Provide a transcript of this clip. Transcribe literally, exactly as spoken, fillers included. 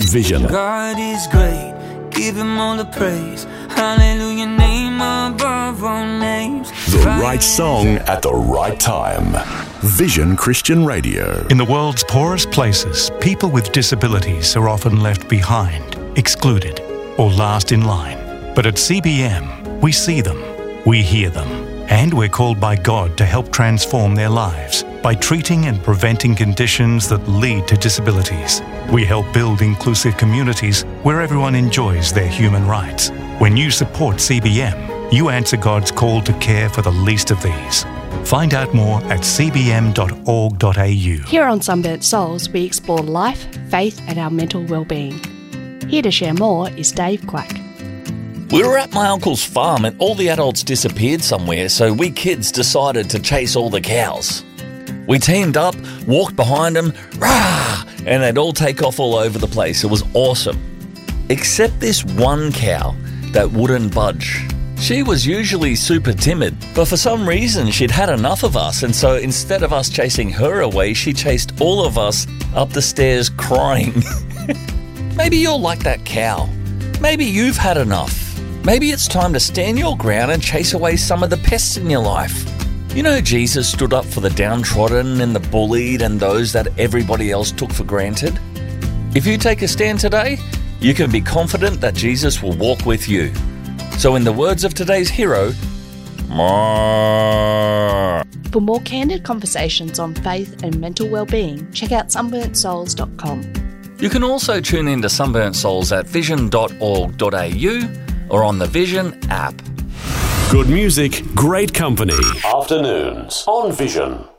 Vision. God is great, give him all the praise. Hallelujah, name above all names. The right song at the right time. Vision Christian Radio. In the world's poorest places, people with disabilities are often left behind, excluded, or last in line. But at C B M, we see them, we hear them, and we're called by God to help transform their lives by treating and preventing conditions that lead to disabilities. We help build inclusive communities where everyone enjoys their human rights. When you support C B M, you answer God's call to care for the least of these. Find out more at c b m dot org dot a u. Here on Sunburnt Souls, we explore life, faith and our mental well-being. Here to share more is Dave Quack. We were at my uncle's farm and all the adults disappeared somewhere, so we kids decided to chase all the cows. We teamed up, walked behind them, rah, and they'd all take off all over the place. It was awesome. Except this one cow that wouldn't budge. She was usually super timid, but for some reason she'd had enough of us, and so instead of us chasing her away, she chased all of us up the stairs crying. Maybe you're like that cow. Maybe you've had enough. Maybe it's time to stand your ground and chase away some of the pests in your life. You know, Jesus stood up for the downtrodden and the bullied and those that everybody else took for granted. If you take a stand today, you can be confident that Jesus will walk with you. So in the words of today's hero, Maa. For more candid conversations on faith and mental well-being, check out sunburnt souls dot com. You can also tune in to Sunburnt Souls at vision dot org dot a u or on the Vision app. Good music, great company. Afternoons on Vision.